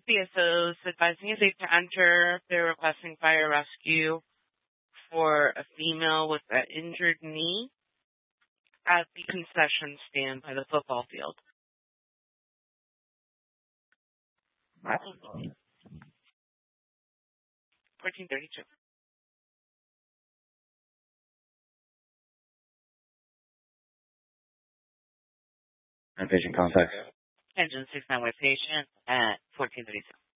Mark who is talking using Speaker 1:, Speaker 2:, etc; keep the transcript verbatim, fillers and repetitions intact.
Speaker 1: B S Os advising a safe to enter. They're requesting fire rescue for a female with an injured knee at the concession stand by the football field. fourteen thirty-two.
Speaker 2: And patient contact.
Speaker 1: Engine six nine with patient at fourteen thirty-two.